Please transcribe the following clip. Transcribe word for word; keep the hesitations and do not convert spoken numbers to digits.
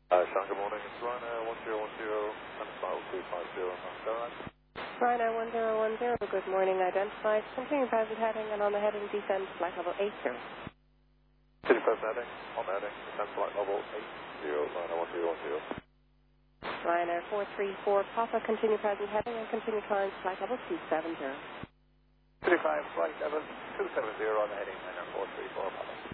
Uh, Sean, good morning. It's Ryanair one zero one zero and file two five zero. Alright. Ryanair one zero one zero, good morning. Identified. Continue present heading and on the heading descend flight level eight zero. Continue present heading, on the heading, descend flight level eight zero, Ryanair one zero one zero. Ryanair four three four Papa, continue present heading and continue climb flight level two seven zero. Continue climb flight level two seven zero on the heading, Ryanair four three four Papa.